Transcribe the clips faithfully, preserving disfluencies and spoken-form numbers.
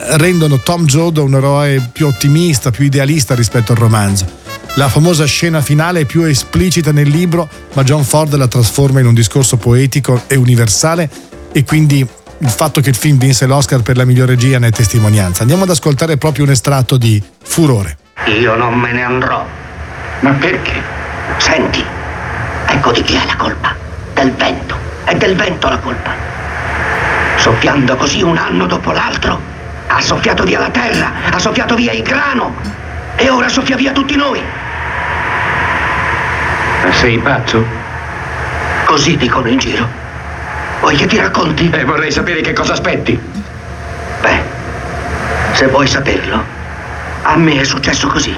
rendono Tom Joad un eroe più ottimista, più idealista rispetto al romanzo. La famosa scena finale è più esplicita nel libro, ma John Ford la trasforma in un discorso poetico e universale, e quindi il fatto che il film vinse l'Oscar per la miglior regia ne è testimonianza. Andiamo ad ascoltare proprio un estratto di Furore. Io non me ne andrò. Ma perché? Senti, ecco di chi è la colpa. Del vento. È del vento la colpa. Soffiando così un anno dopo l'altro, ha soffiato via la terra, ha soffiato via il grano e ora soffia via tutti noi. Ma sei pazzo? Così dicono in giro. Vuoi che ti racconti? Eh, vorrei sapere che cosa aspetti. Beh, se vuoi saperlo, a me è successo così.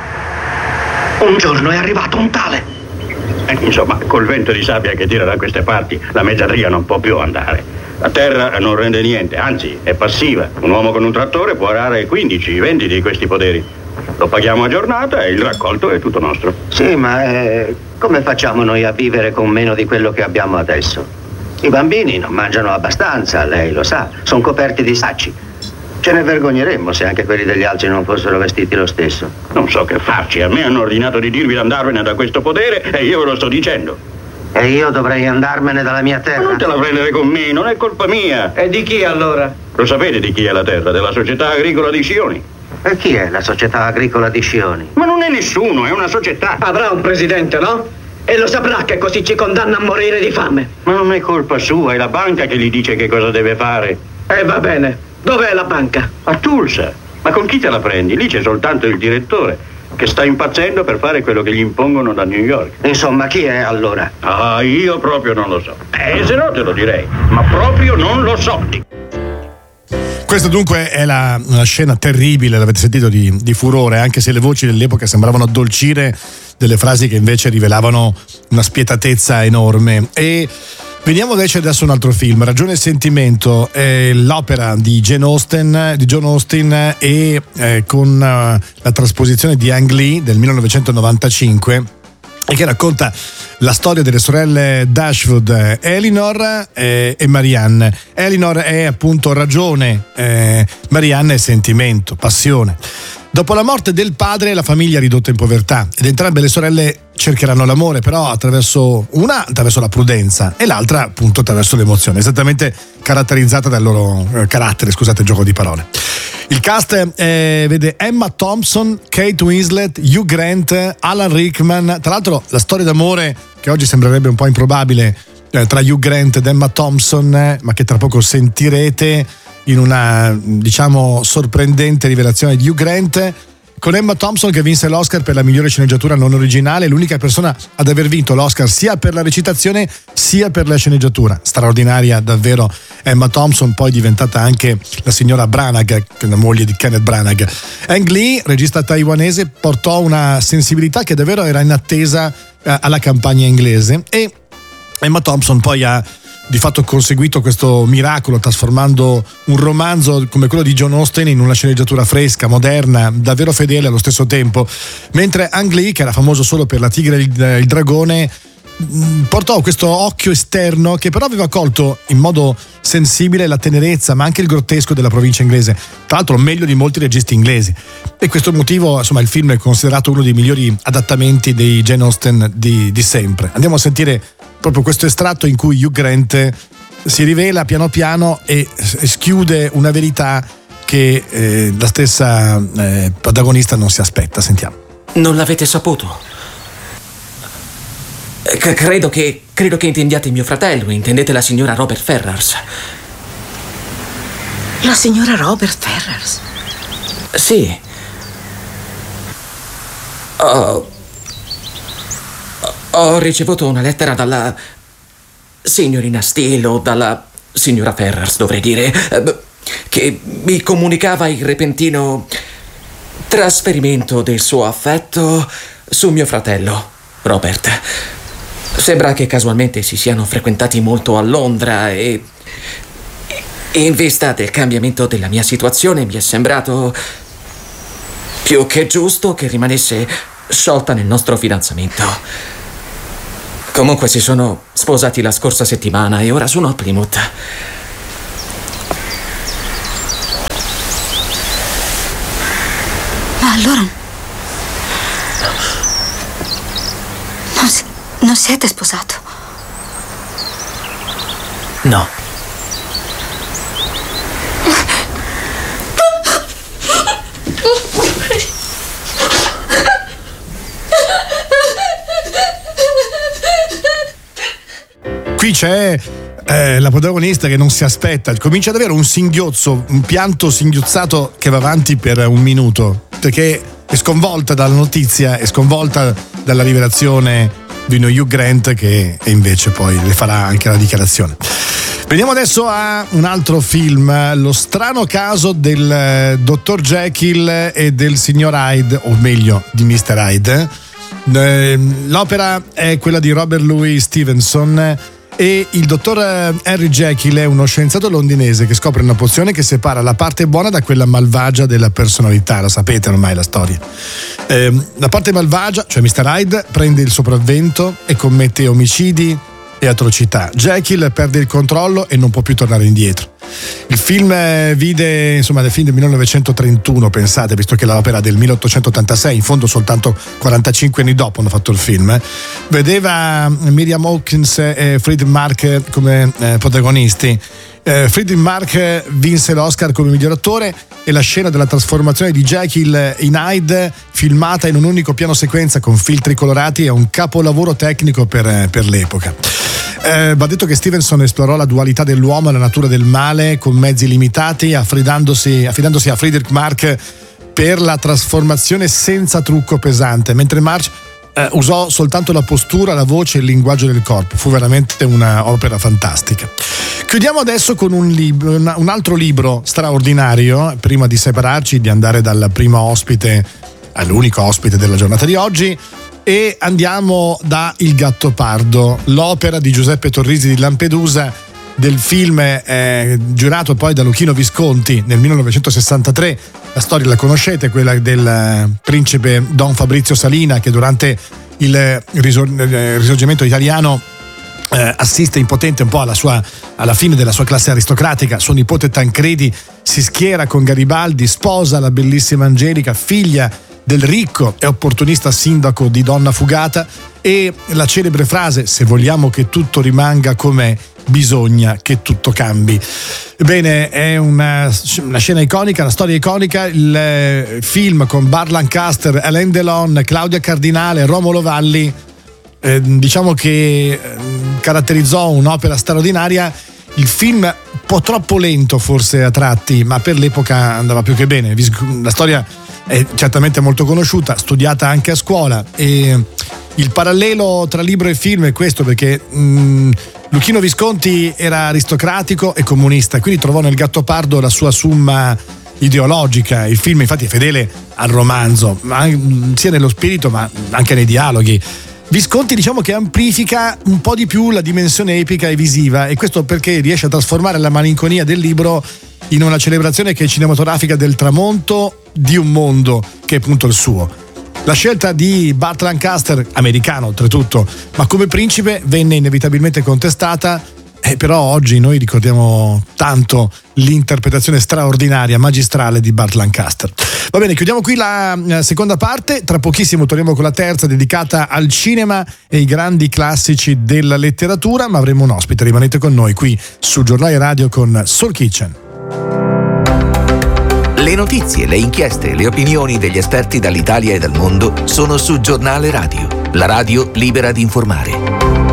Un giorno è arrivato un tale. Eh, insomma, col vento di sabbia che tira da queste parti, la mezzadria non può più andare. La terra non rende niente, anzi, è passiva. Un uomo con un trattore può arare quindici venti di questi poderi. Lo paghiamo a giornata e il raccolto è tutto nostro. Sì, ma eh, come facciamo noi a vivere con meno di quello che abbiamo adesso? I bambini non mangiano abbastanza, lei lo sa, sono coperti di sacci. Ce ne vergogneremmo se anche quelli degli altri non fossero vestiti lo stesso. Non so che farci, a me hanno ordinato di dirvi di andarvene da questo podere e io ve lo sto dicendo. E io dovrei andarmene dalla mia terra? Ma non te la prendere con me, non è colpa mia. E di chi allora? Lo sapete di chi è la terra? Della società agricola di Scioni. E chi è la società agricola di Scioni? Ma non è nessuno, è una società. Avrà un presidente, no? E lo saprà che così ci condanna a morire di fame. Ma non è colpa sua, è la banca che gli dice che cosa deve fare. E va bene. Dov'è la banca? A Tulsa. Ma con chi te la prendi? Lì c'è soltanto il direttore, che sta impazzendo per fare quello che gli impongono da New York. Insomma, chi è allora? Ah, io proprio non lo so. Eh, se no te lo direi, ma proprio non lo so. Questa dunque è la, una scena terribile, l'avete sentito, di, di Furore, anche se le voci dell'epoca sembravano addolcire delle frasi che invece rivelavano una spietatezza enorme. E veniamo invece adesso a un altro film, Ragione e sentimento, è l'opera di Jane Austen, di John Austen, e eh, con uh, la trasposizione di Ang Lee del millenovecentonovantacinque, e che racconta la storia delle sorelle Dashwood, Elinor eh, e Marianne. Elinor è appunto ragione, eh, Marianne è sentimento, passione. Dopo la morte del padre, la famiglia è ridotta in povertà ed entrambe le sorelle cercheranno l'amore, però attraverso una attraverso la prudenza e l'altra appunto attraverso l'emozione, esattamente caratterizzata dal loro eh, carattere, scusate il gioco di parole. Il cast eh, vede Emma Thompson, Kate Winslet, Hugh Grant, Alan Rickman. Tra l'altro la storia d'amore, che oggi sembrerebbe un po' improbabile, eh, tra Hugh Grant ed Emma Thompson, eh, ma che tra poco sentirete in una, diciamo, sorprendente rivelazione di Hugh Grant, con Emma Thompson che vinse l'Oscar per la migliore sceneggiatura non originale, l'unica persona ad aver vinto l'Oscar sia per la recitazione sia per la sceneggiatura. Straordinaria davvero Emma Thompson, poi diventata anche la signora Branagh, la moglie di Kenneth Branagh. Ang Lee, regista taiwanese, portò una sensibilità che davvero era in attesa eh, alla campagna inglese, e Emma Thompson poi ha di fatto conseguito questo miracolo trasformando un romanzo come quello di John Austen in una sceneggiatura fresca, moderna, davvero fedele allo stesso tempo, mentre Ang Lee, che era famoso solo per La tigre e il, il dragone, portò questo occhio esterno che però aveva colto in modo sensibile la tenerezza ma anche il grottesco della provincia inglese, tra l'altro meglio di molti registi inglesi, e questo motivo insomma il film è considerato uno dei migliori adattamenti dei Jane Austen di, di sempre. Andiamo a sentire proprio questo estratto in cui Hugh Grant si rivela piano piano e schiude una verità che eh, la stessa eh, protagonista non si aspetta. Sentiamo. Non l'avete saputo? C- credo che credo che intendiate mio fratello, intendete la signora Robert Ferrars. La signora Robert Ferrars? Sì. Ho Ho ricevuto una lettera dalla signorina Steele, o dalla signora Ferrars, dovrei dire, che mi comunicava il repentino trasferimento del suo affetto su mio fratello, Robert. Sembra che casualmente si siano frequentati molto a Londra e, in vista del cambiamento della mia situazione, mi è sembrato più che giusto che rimanesse sciolta nel nostro fidanzamento. Comunque si sono sposati la scorsa settimana e ora sono a Plymouth. Ma allora... Non, si... non siete sposato? No. Qui c'è eh, la protagonista che non si aspetta, comincia ad avere un singhiozzo, un pianto singhiozzato che va avanti per un minuto, perché è sconvolta dalla notizia, è sconvolta dalla rivelazione di uno Hugh Grant che invece poi le farà anche la dichiarazione. Veniamo adesso a un altro film, Lo strano caso del dottor Jekyll e del signor Hyde, o meglio di mister Hyde. L'opera è quella di Robert Louis Stevenson e il dottor Henry Jekyll è uno scienziato londinese che scopre una pozione che separa la parte buona da quella malvagia della personalità. La sapete ormai la storia. Eh, la parte malvagia, cioè mister Hyde, prende il sopravvento e commette omicidi e atrocità. Jekyll perde il controllo e non può più tornare indietro. Il film vide, insomma, del film del millenovecentotrentuno, pensate, visto che l'opera è del milleottocentottantasei, in fondo soltanto quarantacinque anni dopo hanno fatto il film. Eh. Vedeva Miriam Hawkins e Freddie Mark come eh, protagonisti. Eh, Freddie Mark vinse l'Oscar come miglior attore e la scena della trasformazione di Jekyll in Hyde, filmata in un unico piano sequenza con filtri colorati, è un capolavoro tecnico per, per l'epoca. Eh, va detto che Stevenson esplorò la dualità dell'uomo e la natura del male con mezzi limitati, affidandosi, affidandosi a Friedrich Mark per la trasformazione senza trucco pesante, mentre March eh, usò soltanto la postura, la voce e il linguaggio del corpo. Fu veramente un'opera fantastica. Chiudiamo adesso con un, libro, un altro libro straordinario, prima di separarci, di andare dal primo ospite all'unico ospite della giornata di oggi. E andiamo da Il Gattopardo, l'opera di Giuseppe Torrisi di Lampedusa, del film eh, girato poi da Luchino Visconti nel millenovecentosessantatré. La storia la conoscete, quella del eh, principe Don Fabrizio Salina che durante il risor- eh, risorgimento italiano eh, assiste impotente un po' alla, sua, alla fine della sua classe aristocratica. Suo nipote Tancredi si schiera con Garibaldi, sposa la bellissima Angelica, figlia del ricco e opportunista sindaco di Donna Fugata, e la celebre frase: se vogliamo che tutto rimanga com'è, bisogna che tutto cambi. Bene, è una, una scena iconica, una storia iconica. Il eh, film con Burt Lancaster, Alain Delon, Claudia Cardinale, Romolo Valli, eh, diciamo che eh, caratterizzò un'opera straordinaria. Il film un po' troppo lento forse a tratti, ma per l'epoca andava più che bene. La storia è certamente molto conosciuta, studiata anche a scuola, e il parallelo tra libro e film è questo, perché mh, Luchino Visconti era aristocratico e comunista, quindi trovò nel Gattopardo la sua summa ideologica. Il film infatti è fedele al romanzo, ma, sia nello spirito ma anche nei dialoghi. Visconti diciamo che amplifica un po' di più la dimensione epica e visiva, e questo perché riesce a trasformare la malinconia del libro in una celebrazione che è cinematografica del tramonto di un mondo che è appunto il suo. La scelta di Burt Lancaster, americano oltretutto, ma come principe, venne inevitabilmente contestata, e però oggi noi ricordiamo tanto l'interpretazione straordinaria, magistrale di Burt Lancaster. Va bene, chiudiamo qui la seconda parte, tra pochissimo torniamo con la terza dedicata al cinema e ai grandi classici della letteratura, ma avremo un ospite, rimanete con noi qui su Giornale Radio con Soul Kitchen. Le notizie, le inchieste, le opinioni degli esperti dall'Italia e dal mondo sono su Giornale Radio, la radio libera di informare.